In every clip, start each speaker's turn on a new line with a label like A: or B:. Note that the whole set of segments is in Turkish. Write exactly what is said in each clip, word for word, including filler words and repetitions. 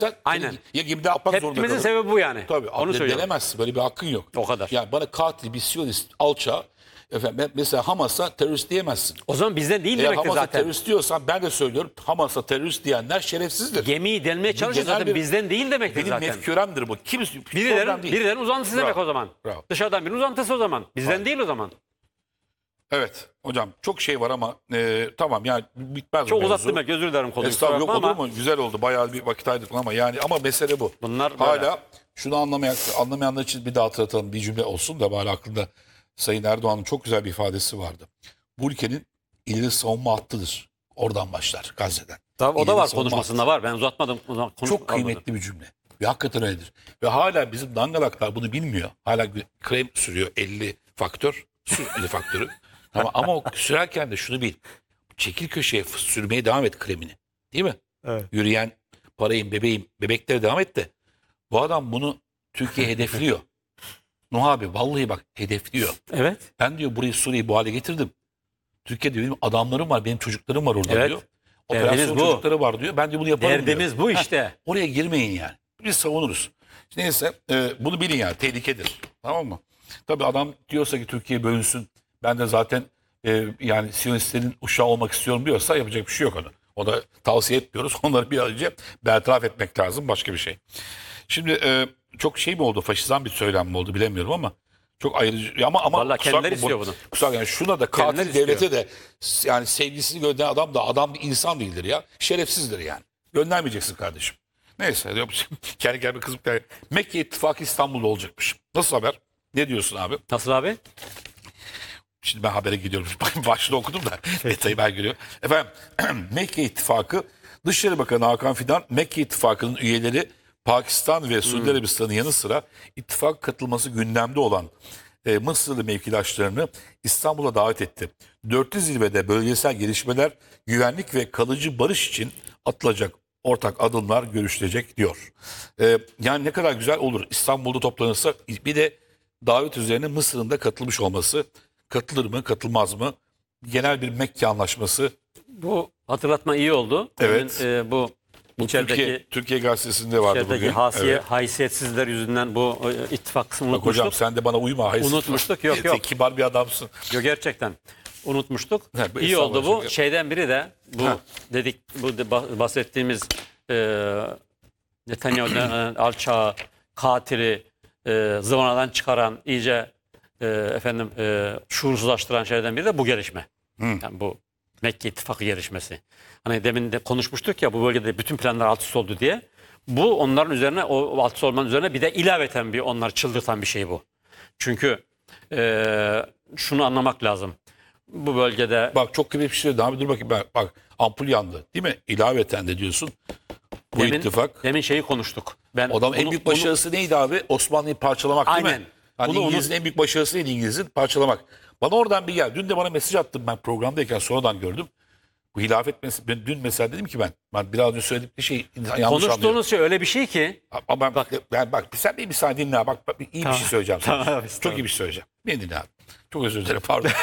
A: Aynen.
B: Ya gemide atmak zorunda
A: Tepkimizin
B: kalır.
A: sebebi bu yani.
B: Tabii.
A: Onu
B: de-
A: söylüyorum.
B: denemezsin. Böyle bir hakkın yok.
A: O kadar.
B: Yani bana katil, bir siyonist, alçağı, efendim, mesela Hamas'a terörist diyemezsin.
A: O zaman bizden değil
B: Eğer
A: demektir
B: Hamas'a
A: zaten.
B: terörist diyorsan ben de söylüyorum, Hamas'a terörist diyenler şerefsizdir.
A: Gemiyi delmeye çalışıyor
B: genel
A: zaten
B: bir-
A: bizden değil demektir
B: Benim
A: zaten.
B: mefküremdir bu. Kim
A: Birilerin,
B: problem değil.
A: birilerin uzantısı
B: Bravo,
A: demek o zaman.
B: bravo.
A: Dışarıdan birinin uzantısı o zaman. Bizden değil o zaman.
B: Evet hocam, çok şey var ama e, tamam yani bitmez
A: Çok
B: bu mevzu.
A: uzattım ben, özür dilerim konuyu. kusura
B: Estağfurullah, yok
A: bakma
B: olur
A: ama
B: mu? Güzel oldu. Bayağı bir vakit ayırdık ama yani ama mesele bu.
A: Bunlar böyle.
B: Hala şunu anlamayan, anlamayanlar için bir daha hatırlatalım. Bir cümle olsun da bari aklında. Sayın Erdoğan'ın çok güzel bir ifadesi vardı. Bu ülkenin ileri savunma hattıdır. Oradan başlar, Gazze'den.
A: Tabii, o da
B: İleri
A: var,
B: savunma
A: konuşmasında var. Ben uzatmadım. Konuş,
B: Çok kıymetli bir cümle. Ve hakikaten öyledir. Ve hala bizim dangalaklar bunu bilmiyor. Hala krem sürüyor elli faktör. Sür elli faktörü. Ama, ama o sürerken de şunu bil. Çekil köşeye sürmeye devam et kremini. Değil mi?
A: Evet.
B: Yürüyen parayım, bebeğim, bebeklere devam et de. Bu adam bunu Türkiye hedefliyor. Nuh abi vallahi bak hedefliyor.
A: Evet.
B: Ben diyor burayı, Suriye'yi bu hale getirdim. Türkiye'de benim adamlarım var, benim çocuklarım var orada
A: Evet.
B: diyor.
A: Derdimiz
B: Operasyon
A: bu.
B: çocukları var diyor. Ben de bunu yaparım diyor.
A: Derdimiz bu işte.
B: Oraya girmeyin yani. Biz savunuruz. Neyse e, bunu bilin yani, tehlikedir. Tamam mı? Tabii adam diyorsa ki Türkiye bölünsün. Ben de zaten e, yani Siyonistlerin uşağı olmak istiyorum diyorsa yapacak bir şey yok onu. O da tavsiye etmiyoruz. Onları bir an önce bertaraf etmek lazım. Başka bir şey. Şimdi e, çok şey mi oldu? Faşizan bir söylem mi oldu bilemiyorum ama çok ayrıcı ama ama
A: Vallahi
B: kusura
A: kendileri
B: bakma,
A: istiyor bunu.
B: Kusura bakma, yani şuna da
A: Kendileri
B: katil devlete de yani sevgisini gönderen adam da adam bir insan değildir ya. Şerefsizdir yani. Göndermeyeceksin kardeşim. Neyse kendi kendime kızıp der. Mekke ittifakı İstanbul'da olacakmış. Nasıl haber? Ne diyorsun abi?
A: Nasıl abi?
B: Şimdi ben habere gidiyorum. Başlığı okudum da detayı ben görüyorum. Efendim Mekke ittifakı, Dışişleri Bakanı Hakan Fidan Mekke ittifakının üyeleri Pakistan ve Suudi Arabistan'ın yanı sıra ittifak katılması gündemde olan e, Mısırlı mevkidaşlarını İstanbul'a davet etti. Dörtlü zirvede bölgesel gelişmeler, güvenlik ve kalıcı barış için atılacak ortak adımlar görüşülecek diyor. E, yani ne kadar güzel olur İstanbul'da toplanırsa. Bir de davet üzerine Mısır'ın da katılmış olması. Katılır mı, katılmaz mı? Genel bir Mekke anlaşması.
A: Bu hatırlatma iyi oldu.
B: Evet.
A: Bugün, e, bu
B: Bu
A: içerideki
B: Türkiye, Türkiye Gazetesi'nde vardı
A: içerideki
B: bugün.
A: hasiye,
B: Evet.
A: haysiyetsizler yüzünden bu e, ittifak kısmını
B: Bak hocam
A: unutmuştuk.
B: sen de bana uyma. Hayır.
A: Unutmuştuk, yok, yok.
B: Sen kibar bir adamsın.
A: Yok, gerçekten unutmuştuk.
B: Ha, bu
A: İyi oldu bu.
B: estağfurullah.
A: Şeyden biri de bu
B: Ha.
A: dedik, bu de bah- bahsettiğimiz e, Netanyahu'dan alçağı, katili e, zıvanadan çıkaran, iyice e, efendim e, şuursuzlaştıran şeylerden biri de bu gelişme. Yani bu Mekke İttifakı gelişmesi. Hani demin de konuşmuştuk ya, bu bölgede bütün planlar alt üst oldu diye. Bu onların üzerine, o alt üst olmanın üzerine bir de ilaveten bir onları çıldırtan bir şey bu. Çünkü e, şunu anlamak lazım. Bu bölgede
B: Bak çok kıymetli bir şey dedi. Abi dur bakayım. Bak, bak ampul yandı. Değil mi? İlaveten de diyorsun. Bu
A: demin,
B: ittifak.
A: demin şeyi konuştuk. Ben
B: O adam en
A: bunu-
B: büyük
A: bunu-
B: başarısı neydi abi? Osmanlı'yı parçalamak değil
A: Aynen.
B: mi? Hani
A: Bunu
B: İngiliz'in
A: unut-
B: en büyük başarısı neydi İngiliz'in? Parçalamak. Bana oradan bir gel. Dün de bana mesaj attım, ben programdayken sonradan gördüm. Bu hilafet meselesi. Ben dün mesela dedim ki ben, ben biraz önce söylediğim bir şey insan yanlış anlıyor.
A: konuştuğunuz şey öyle bir şey ki
B: Ama ben bak, ben bak sen bir saniye dinle. Bak, bak iyi bir şey söyleyeceğim sana.
A: Tamam abi,
B: Çok iyi bir şey söyleyeceğim. Beni dinle abi. Çok özür dilerim, pardon.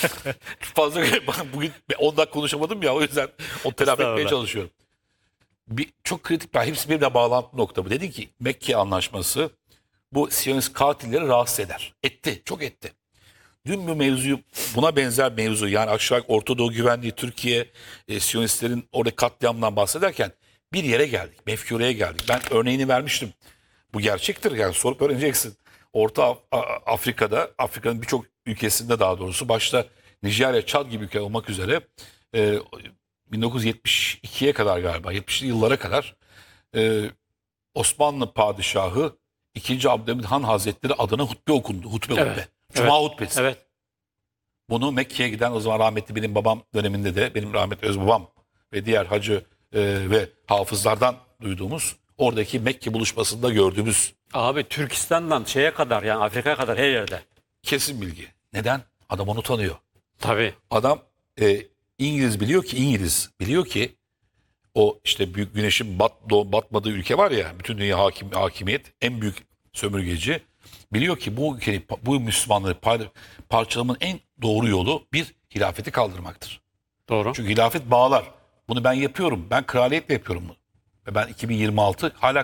B: Fazla bugün on dakika konuşamadım ya, o yüzden o telafi etmeye
A: Estağfurullah.
B: çalışıyorum. Bir, çok kritik, ben hepsi birbirine bağlantı nokta bu. Dedin ki Mekke anlaşması bu Siyonist katilleri rahatsız eder. Etti, çok etti. Dün bu mevzuyu, buna benzer mevzu, yani aşağı Orta Doğu güvenliği, Türkiye, e, Siyonistlerin orada katliamdan bahsederken bir yere geldik. Mefkureye geldik. Ben örneğini vermiştim. Bu gerçektir, yani sorup öğreneceksin. Orta Af- A- Afrika'da, Afrika'nın birçok ülkesinde daha doğrusu, başta Nijerya, Çad gibi ülke olmak üzere e, bin dokuz yüz yetmiş ikiye kadar galiba, yetmişli yıllara kadar e, Osmanlı Padişahı ikinci. Abdülhamit Han Hazretleri adına hutbe okundu. Hutbe
A: Evet,
B: hutbe. Cuma hutbesi.
A: evet,
B: Bunu Mekke'ye giden, o zaman rahmetli benim babam döneminde de, benim rahmetli özbabam ve diğer hacı e, ve hafızlardan duyduğumuz, oradaki Mekke buluşmasında gördüğümüz
A: abi Türkistan'dan şeye kadar, yani Afrika'ya kadar her yerde.
B: kesin bilgi. Neden? Adam onu tanıyor.
A: Tabii.
B: Adam e, İngiliz biliyor ki, İngiliz biliyor ki o işte büyük güneşin bat, doğ- batmadığı ülke var ya, bütün dünya hakim, hakimiyet, en büyük sömürgeci. Biliyor ki bu ülkeyi, bu Müslümanları par- parçalamanın en doğru yolu bir, hilafeti kaldırmaktır.
A: Doğru.
B: Çünkü hilafet bağlar. Bunu ben yapıyorum. Ben kraliyetle yapıyorum bunu. Ve ben iki bin yirmi altı hala